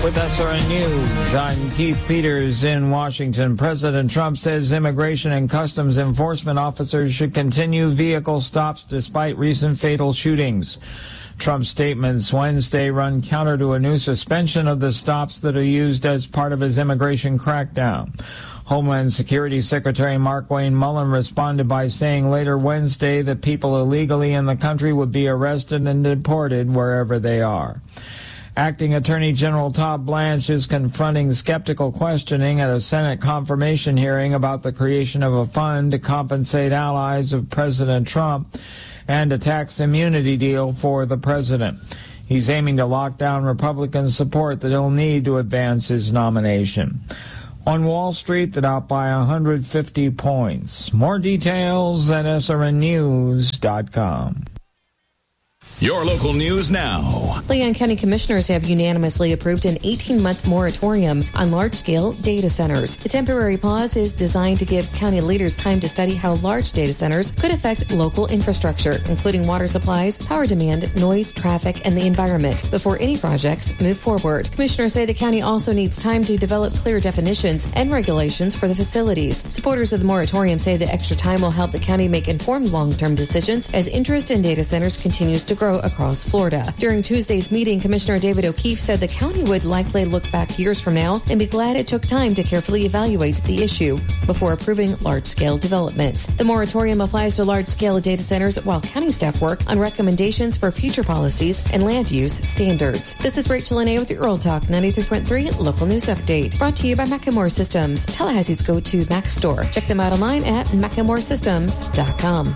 With SRN News, I'm Keith Peters in Washington. President Trump says immigration and customs enforcement officers should continue vehicle stops despite recent fatal shootings. Trump's statements Wednesday run counter to a new suspension of the stops that are used as part of his immigration crackdown. Homeland Security Secretary Markwayne Mullin responded by saying later Wednesday that people illegally in the country would be arrested and deported wherever they are. Acting Attorney General Todd Blanche is confronting skeptical questioning at a Senate confirmation hearing about the creation of a fund to compensate allies of President Trump and a tax immunity deal for the president. He's aiming to lock down Republican support that he'll need to advance his nomination. On Wall Street, the Dow by 150 points. More details at srnnews.com. Your local news now. Leon County Commissioners have unanimously approved an 18-month moratorium on large-scale data centers. The temporary pause is designed to give county leaders time to study how large data centers could affect local infrastructure, including water supplies, power demand, noise, traffic, and the environment, before any projects move forward. Commissioners say the county also needs time to develop clear definitions and regulations for the facilities. Supporters of the moratorium say the extra time will help the county make informed long-term decisions as interest in data centers continues to grow across Florida. During Tuesday's meeting, Commissioner David O'Keefe said the county would likely look back years from now and be glad it took time to carefully evaluate the issue before approving large-scale developments. The moratorium applies to large-scale data centers while county staff work on recommendations for future policies and land use standards. This is Rachel Lene with your Rural Talk 93.3 Local News Update, brought to you by Macklemore Systems, Tallahassee's go-to Mac store. Check them out online at MacklemoreSystems.com.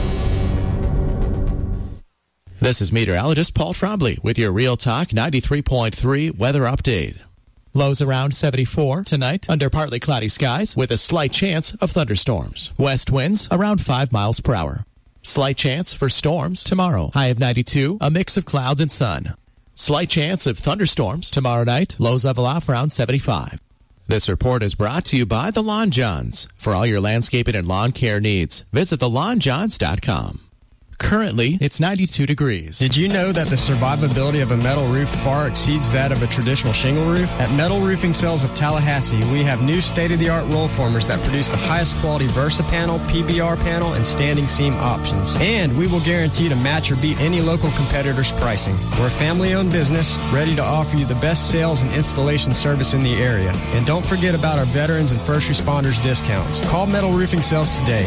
This is meteorologist Paul Trombley with your Real Talk 93.3 weather update. Lows around 74 tonight under partly cloudy skies with a slight chance of thunderstorms. West winds around 5 miles per hour. Slight chance for storms tomorrow. High of 92, a mix of clouds and sun. Slight chance of thunderstorms tomorrow night. Lows level off around 75. This report is brought to you by the Lawn Johns. For all your landscaping and lawn care needs, visit thelawnjohns.com. Currently, it's 92 degrees. Did you know that the survivability of a metal roof far exceeds that of a traditional shingle roof? At Metal Roofing Sales of Tallahassee, we have new state-of-the-art roll formers that produce the highest quality Versa panel, PBR panel, and standing seam options. And we will guarantee to match or beat any local competitor's pricing. We're a family-owned business, ready to offer you the best sales and installation service in the area. And don't forget about our veterans and first responders discounts. Call Metal Roofing Sales today,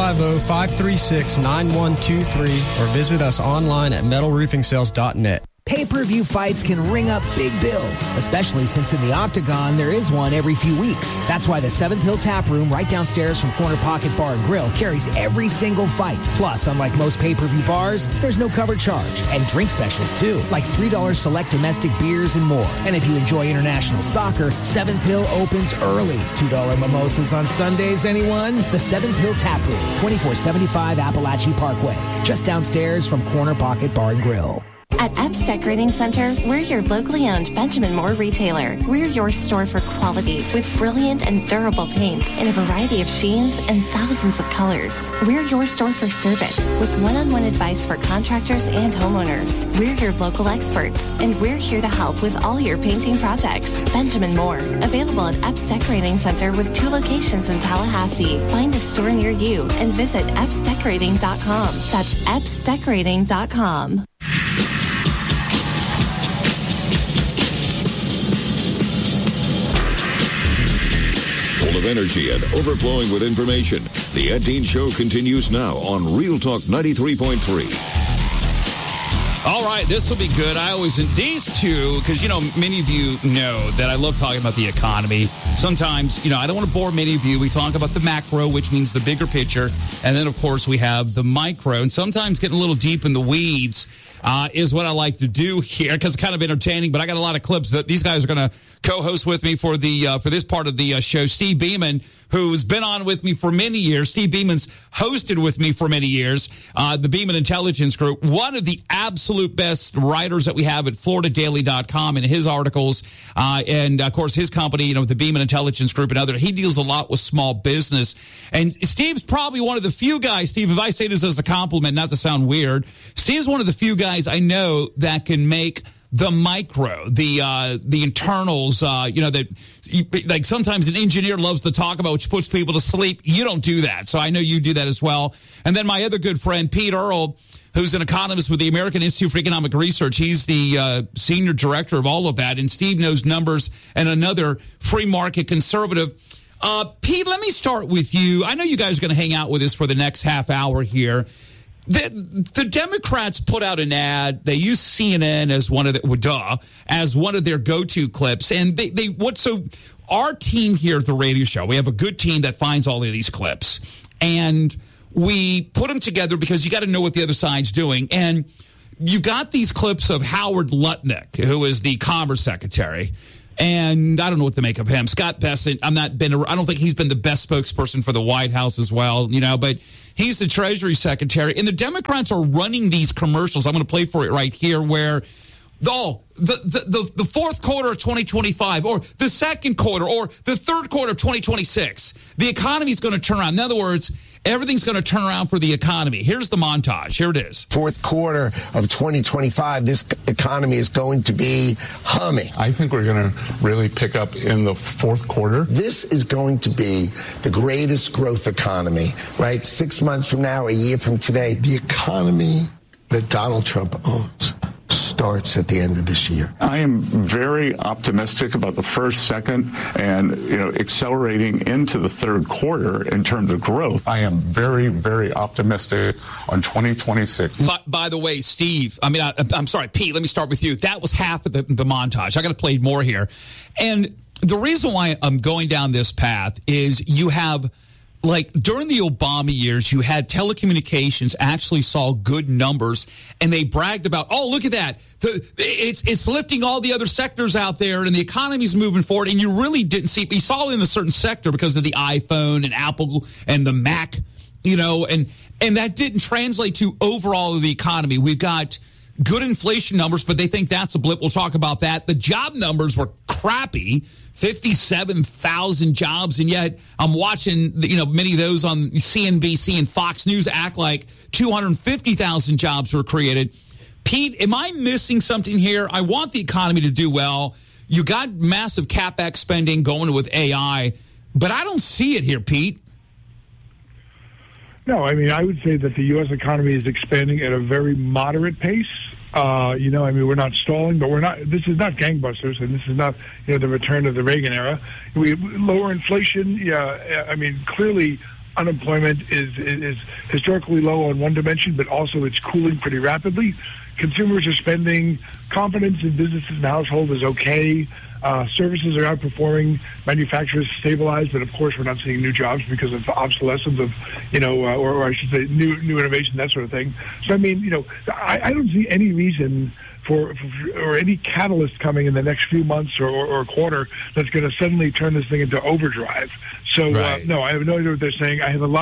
850-536-9123. Or visit us online at metalroofing.sales.net. Pay-per-view fights can ring up big bills, especially since in the Octagon there is one every few weeks. That's why the Seventh Hill Tap Room right downstairs from Corner Pocket Bar and Grill carries every single fight. Plus, unlike most pay-per-view bars, there's no cover charge. And drink specials too, like $3 select domestic beers and more. And if you enjoy international soccer, Seventh Hill opens early. $2 mimosas on Sundays, anyone? The Seventh Hill Tap Room, 2475 Appalachie Parkway, just downstairs from Corner Pocket Bar and Grill. At Epps Decorating Center, we're your locally owned Benjamin Moore retailer. We're your store for quality with brilliant and durable paints in a variety of sheens and thousands of colors. We're your store for service with one-on-one advice for contractors and homeowners. We're your local experts, and we're here to help with all your painting projects. Benjamin Moore, available at Epps Decorating Center with 2 locations in Tallahassee. Find a store near you and visit EppsDecorating.com. That's EppsDecorating.com. Full of energy and overflowing with information, the Ed Dean Show continues now on Real Talk 93.3. All right, this will be good. These two, because, many of you know that I love talking about the economy. Sometimes, I don't want to bore many of you. We talk about the macro, which means the bigger picture. And then, of course, we have the micro. And sometimes getting a little deep in the weeds is what I like to do here, because it's kind of entertaining. But I got a lot of clips that these guys are going to co-host with me for this part of the show. Steve Beeman, who's been on with me for many years. Steve Beeman's hosted with me for many years. The Beeman Intelligence Group, one of the absolute best writers that we have at FloridaDaily.com in his articles. And, of course, his company, the Beeman Intelligence Group and other. He deals a lot with small business. And Steve's probably one of the few guys, Steve, if I say this as a compliment, not to sound weird, Steve's one of the few guys I know that can make the micro, the internals, like sometimes an engineer loves to talk about, which puts people to sleep. You don't do that. So I know you do that as well. And then my other good friend, Pete Earle, who's an economist with the American Institute for Economic Research. He's the senior director of all of that. And Steve knows numbers, and another free market conservative. Pete, let me start with you. I know you guys are going to hang out with us for the next half hour here. The Democrats put out an ad. They use CNN as one of their go-to clips. And so our team here at the radio show, we have a good team that finds all of these clips. And we put them together because you got to know what the other side's doing. And you've got these clips of Howard Lutnick, who is the Commerce Secretary. And I don't know what to make of him. Scott Bessent, I don't think he's been the best spokesperson for the White House as well, but he's the Treasury Secretary. And the Democrats are running these commercials. I'm going to play for it right here where the fourth quarter of 2025 or the second quarter or the third quarter of 2026, the economy is going to turn around. In other words, everything's going to turn around for the economy. Here's the montage. Here it is. Fourth quarter of 2025, this economy is going to be humming. I think we're going to really pick up in the fourth quarter. This is going to be the greatest growth economy, right? 6 months from now, a year from today, the economy that Donald Trump owns starts at the end of this year. I am very optimistic about the first, second, and accelerating into the third quarter in terms of growth. I am very, very optimistic on 2026. By the way, Steve, I'm sorry, Pete, let me start with you. That was half of the montage. I got to play more here. And the reason why I'm going down this path is you have, during the Obama years, you had telecommunications actually saw good numbers, and they bragged about, oh, look at that. It's lifting all the other sectors out there, and the economy's moving forward, and you really didn't see, you saw it in a certain sector because of the iPhone and Apple and the Mac, and that didn't translate to overall of the economy. We've got good inflation numbers, but they think that's a blip. We'll talk about that. The job numbers were crappy. 57,000 jobs, and yet I'm watching, many of those on CNBC and Fox News act like 250,000 jobs were created. Pete, am I missing something here? I want the economy to do well. You got massive CapEx spending going with AI, but I don't see it here, Pete. No, I would say that the U.S. economy is expanding at a very moderate pace. We're not stalling, but this is not gangbusters, and this is not, the return of the Reagan era. We lower inflation. Clearly unemployment is historically low on one dimension, but also it's cooling pretty rapidly. Consumers are spending. Confidence in businesses and households is okay. Services are outperforming. Manufacturers stabilized, but of course we're not seeing new jobs because of obsolescence of, or I should say new innovation, that sort of thing. So, I don't see any reason for any catalyst coming in the next few months or quarter that's going to suddenly turn this thing into overdrive. So, right. No, I have no idea what they're saying.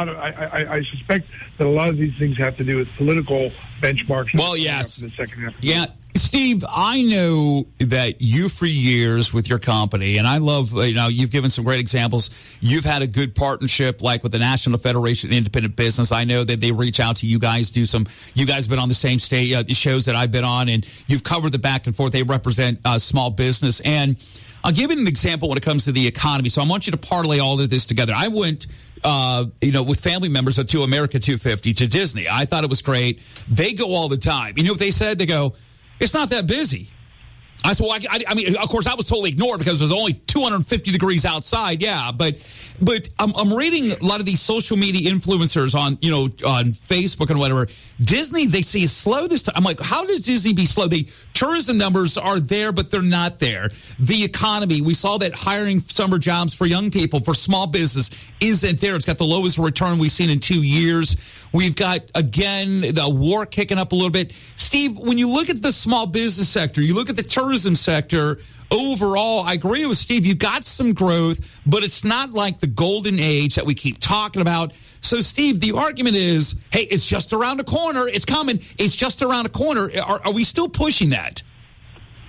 I suspect that a lot of these things have to do with political benchmarks. Well, yes. The second half. Yeah. Steve, I know that you for years with your company, and I love, you've given some great examples. You've had a good partnership like with the National Federation of Independent Business. I know that they reach out to you guys, you guys have been on the same shows that I've been on, and you've covered the back and forth. They represent small business. And I'll give you an example when it comes to the economy. So I want you to parlay all of this together. I went, with family members to America 250, to Disney. I thought it was great. They go all the time. You know what they said? They go, it's not that busy. I said, well, of course, I was totally ignored because it was only 250 degrees outside. Yeah, but I'm reading a lot of these social media influencers on Facebook and whatever. Disney, they say is slow this time. I'm like, how does Disney be slow? The tourism numbers are there, but they're not there. The economy, we saw that hiring summer jobs for young people, for small business, isn't there. It's got the lowest return we've seen in 2 years. We've got, again, the war kicking up a little bit. Steve, when you look at the small business sector, you look at the tourism sector, overall, I agree with Steve. You've got some growth, but it's not like the golden age that we keep talking about. So, Steve, the argument is, hey, it's just around the corner. It's coming. It's just around the corner. Are we still pushing that?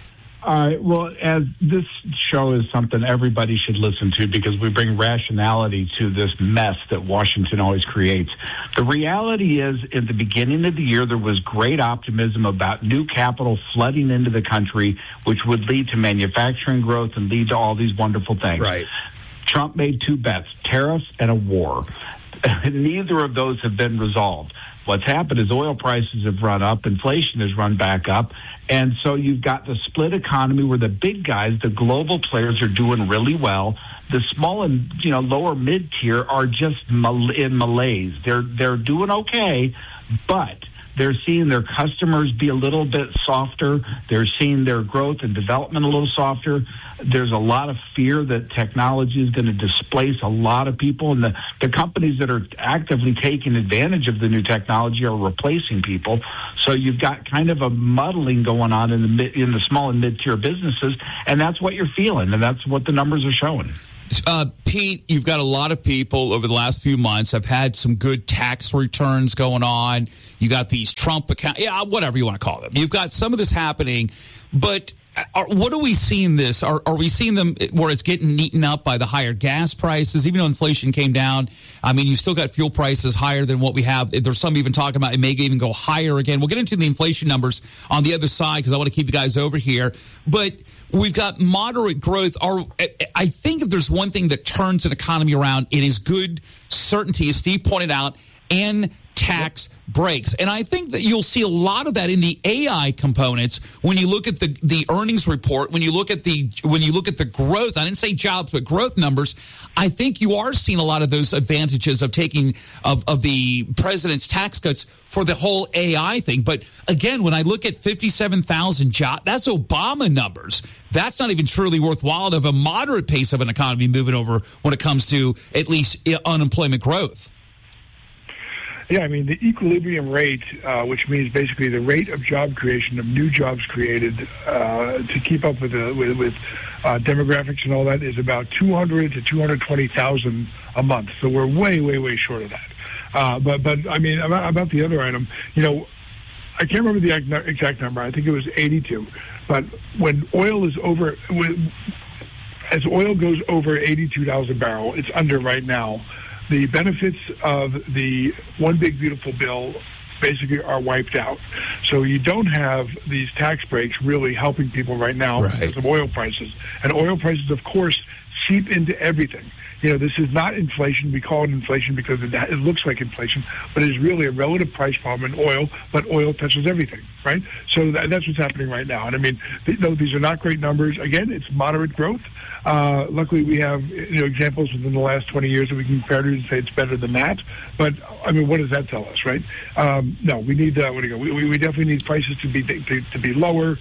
Well, as this show is something everybody should listen to because we bring rationality to this mess that Washington always creates. The reality is, at the beginning of the year, there was great optimism about new capital flooding into the country, which would lead to manufacturing growth and lead to all these wonderful things. Right. Trump made two bets, tariffs and a war. Neither of those have been resolved. What's happened is oil prices have run up, inflation has run back up, and so you've got the split economy where the big guys, the global players, are doing really well. The small and lower mid tier are just in malaise. They're doing okay, but they're seeing their customers be a little bit softer. They're seeing their growth and development a little softer. There's a lot of fear that technology is going to displace a lot of people, and the companies that are actively taking advantage of the new technology are replacing people. So you've got kind of a muddling going on in the small and mid-tier businesses, and that's what you're feeling, and that's what the numbers are showing. Pete, you've got a lot of people over the last few months have had some good tax returns going on. You got these Trump accounts, whatever you want to call them. You've got some of this happening, but what are we seeing this? Are we seeing them where it's getting eaten up by the higher gas prices? Even though inflation came down, I mean, you still got fuel prices higher than what we have. There's some even talking about it may even go higher again. We'll get into the inflation numbers on the other side because I want to keep you guys over here. But we've got moderate growth. I think if there's one thing that turns an economy around, it is good certainty, as Steve pointed out, and tax breaks. And I think that you'll see a lot of that in the AI components when you look at the earnings report, when you look at the growth. I didn't say jobs, but growth numbers. I think you are seeing a lot of those advantages of taking of the president's tax cuts for the whole AI thing. But again, when I look at 57,000 jobs, that's Obama numbers. That's not even truly worthwhile of a moderate pace of an economy moving over when it comes to at least unemployment growth. Yeah, I mean, the equilibrium rate, which means basically the rate of job creation, of new jobs created to keep up with demographics and all that, is about 200 to 220,000 a month. So we're way, way, way short of that. But I mean, about the other item, I can't remember the exact number. I think it was 82. But when oil is as oil goes over $82 a barrel, it's under right now. The benefits of the One Big Beautiful Bill basically are wiped out. So you don't have these tax breaks really helping people right now because of oil prices. And oil prices, of course, seep into everything. This is not inflation. We call it inflation because it looks like inflation, but it's really a relative price problem in oil, but oil touches everything, right? So that's what's happening right now. And I mean, these are not great numbers. Again, it's moderate growth. Luckily, we have examples within the last 20 years that we can compare to and say it's better than that. But I mean, what does that tell us, right? No, we need we definitely need prices to be lower.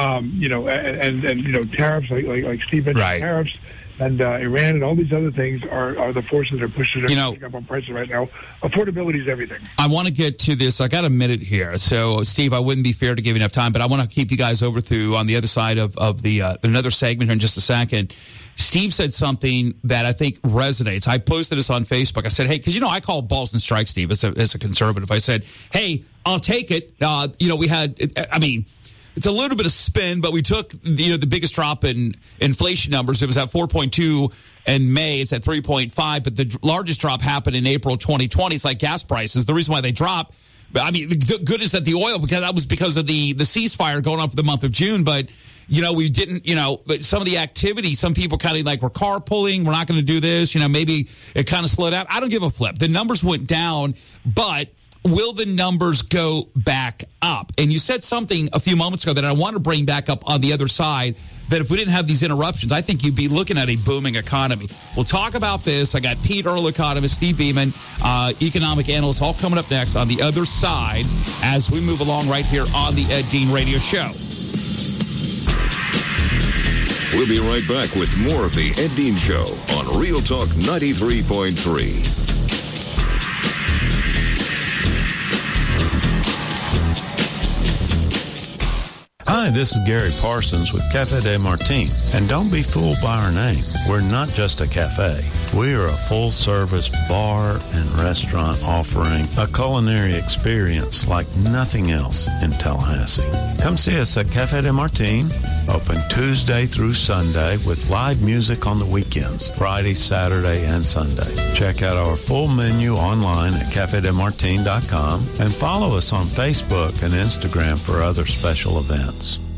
And tariffs like Steve mentioned, tariffs. And Iran and all these other things are the forces that are pushing up on prices right now. Affordability is everything. I want to get to this. I got a minute here. So, Steve, I wouldn't be fair to give you enough time, but I want to keep you guys over through on the other side of the another segment here in just a second. Steve said something that I think resonates. I posted this on Facebook. I said, hey, because, I call balls and strikes, Steve, as a conservative. I said, hey, I'll take it. We had, it's a little bit of spin, but we took the biggest drop in inflation numbers. It was at 4.2 in May. It's at 3.5, but the largest drop happened in April 2020. It's like gas prices. The reason why they drop, the good is that the oil, because that was because of the ceasefire going on for the month of June. But we didn't. But some of the activity, some people kind of like we're carpooling. We're not going to do this. Maybe it kind of slowed down. I don't give a flip. The numbers went down, but will the numbers go back up? And you said something a few moments ago that I want to bring back up on the other side, that if we didn't have these interruptions, I think you'd be looking at a booming economy. We'll talk about this. I got Pete Earle, economist, Steve Beeman, economic analyst, all coming up next on the other side as we move along right here on the Ed Dean Radio Show. We'll be right back with more of the Ed Dean Show on Real Talk 93.3. Hi, this is Gary Parsons with Cafe de Martin. And don't be fooled by our name. We're not just a cafe. We are a full-service bar and restaurant offering a culinary experience like nothing else in Tallahassee. Come see us at Cafe de Martin, open Tuesday through Sunday with live music on the weekends, Friday, Saturday, and Sunday. Check out our full menu online at cafedemartin.com and follow us on Facebook and Instagram for other special events.